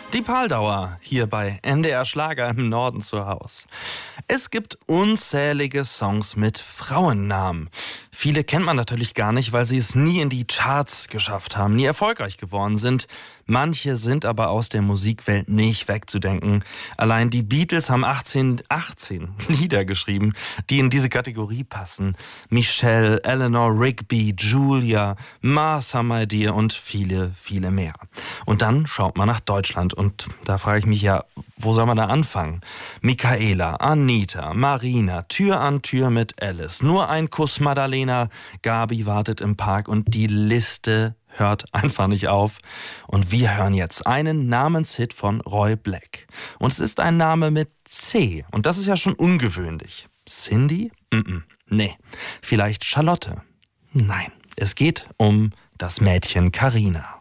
Die Paldauer hier bei NDR Schlager im Norden zu Haus. Es gibt unzählige Songs mit Frauennamen. Viele kennt man natürlich gar nicht, weil sie es nie in die Charts geschafft haben, nie erfolgreich geworden sind. Manche sind aber aus der Musikwelt nicht wegzudenken. Allein die Beatles haben 18 Lieder geschrieben, die in diese Kategorie passen. Michelle, Eleanor Rigby, Julia, Martha My Dear und viele, viele mehr. Und dann schaut man nach Deutschland und da frage ich mich ja, wo soll man da anfangen? Michaela, Anita, Marina, Tür an Tür mit Alice, Nur ein Kuss Madalena, Gabi wartet im Park und die Liste hört einfach nicht auf. Und wir hören jetzt einen Namenshit von Roy Black. Und es ist ein Name mit C. Und das ist ja schon ungewöhnlich. Cindy? Nee. Vielleicht Charlotte? Nein. Es geht um das Mädchen Carina.